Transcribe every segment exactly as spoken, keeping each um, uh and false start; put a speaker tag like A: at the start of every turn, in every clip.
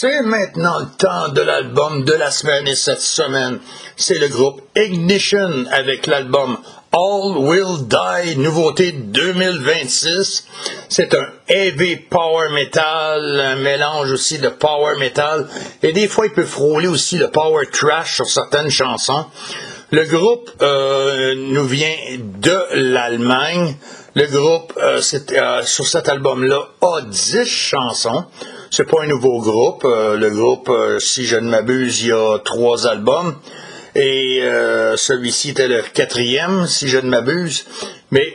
A: C'est maintenant le temps de l'album de la semaine et cette semaine, c'est le groupe Ignition avec l'album All Will Die, nouveauté deux mille vingt-six. C'est un heavy power metal, un mélange aussi de power metal et des fois il peut frôler aussi le power trash sur certaines chansons. Le groupe euh, nous vient de l'Allemagne. Le groupe, euh, c'est, euh, sur cet album-là, a dix chansons. C'est pas un nouveau groupe. Euh, le groupe, euh, si je ne m'abuse, il y a trois albums. Et euh, celui-ci était le quatrième, si je ne m'abuse. Mais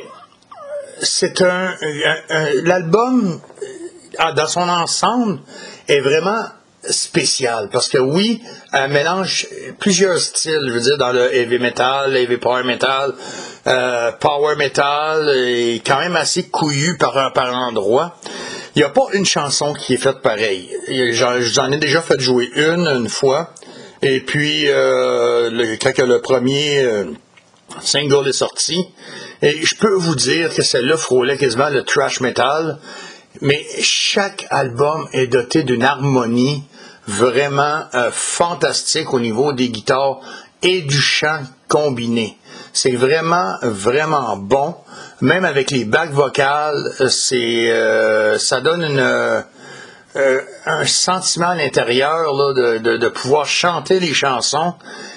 A: c'est un, un, un l'album, dans son ensemble, est vraiment spécial. Parce que oui, elle mélange plusieurs styles, je veux dire, dans le heavy metal, heavy power metal, euh, power metal, et quand même assez couillu par, par endroit. Il n'y a pas une chanson qui est faite pareille. J'en, j'en ai déjà fait jouer une, une fois. Et puis, euh, le, quand le premier euh, single est sorti, et je peux vous dire que celle-là frôlait quasiment le thrash metal, mais chaque album est doté d'une harmonie vraiment euh, fantastique au niveau des guitares et du chant combiné. C'est vraiment, vraiment bon. Même avec les backs vocales, c'est, euh, ça donne une... Euh, Euh, un sentiment à l'intérieur là, de, de, de pouvoir chanter les chansons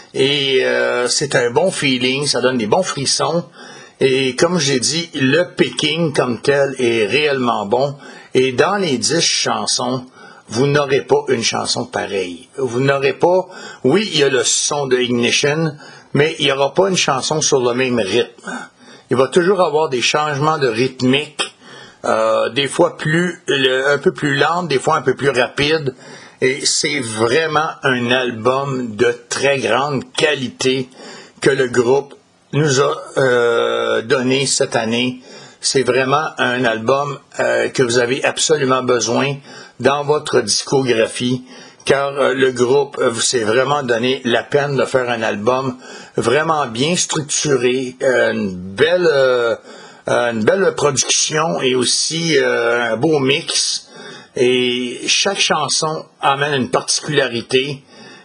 A: et euh, c'est un bon feeling, ça donne des bons frissons et comme j'ai dit, le picking comme tel est réellement bon et dans les dix chansons, vous n'aurez pas une chanson pareille. Vous n'aurez pas, oui, il y a le son de Ignition, mais il n'y aura pas une chanson sur le même rythme. Il va toujours avoir des changements de rythmique. Euh, des fois plus le, un peu plus lente, des fois un peu plus rapide. Et c'est vraiment un album de très grande qualité que le groupe nous a euh, donné cette année. C'est vraiment un album euh, que vous avez absolument besoin dans votre discographie, car euh, le groupe euh, vous s'est vraiment donné la peine de faire un album vraiment bien structuré, euh, une belle... Euh, Euh, une belle production et aussi euh, un beau mix. Et chaque chanson amène une particularité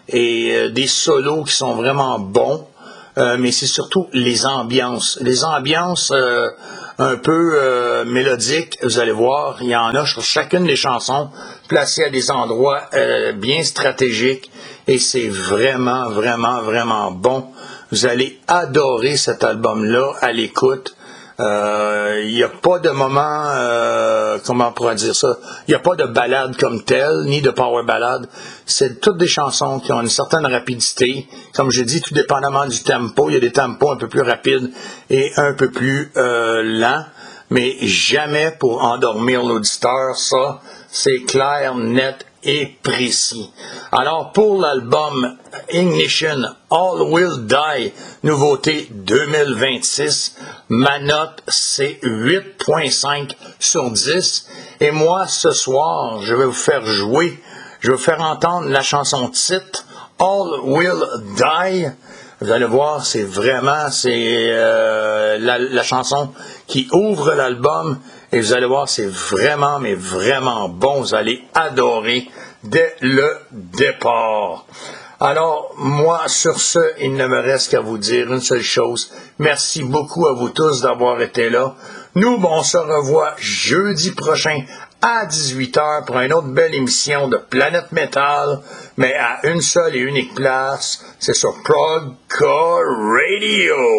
A: et euh, des solos qui sont vraiment bons. Euh, mais c'est surtout les ambiances. Les ambiances euh, un peu euh, mélodiques, vous allez voir, il y en a sur chacune des chansons, placées à des endroits euh, bien stratégiques. Et c'est vraiment, vraiment, vraiment bon. Vous allez adorer cet album-là à l'écoute. Il euh, n'y a pas de moment, euh, comment on pourrait dire ça, il n'y a pas de ballade comme telle, ni de power ballade. C'est toutes des chansons qui ont une certaine rapidité. Comme j'ai dit, tout dépendamment du tempo, il y a des tempos un peu plus rapides et un peu plus euh, lents, mais jamais pour endormir l'auditeur. Ça, c'est clair, net et précis. Alors, pour l'album Ignition, All Will Die, nouveauté deux mille vingt-six, ma note, c'est huit virgule cinq sur dix. Et moi, ce soir, je vais vous faire jouer, je vais vous faire entendre la chanson titre, All Will Die. Vous allez voir, c'est vraiment, c'est euh, la, la chanson qui ouvre l'album. Et vous allez voir, c'est vraiment, mais vraiment bon. Vous allez adorer dès le départ. Alors, moi, sur ce, il ne me reste qu'à vous dire une seule chose. Merci beaucoup à vous tous d'avoir été là. Nous, bon, on se revoit jeudi prochain à dix-huit heures pour une autre belle émission de Planète Metal, mais à une seule et unique place. C'est sur Prog Core Radio.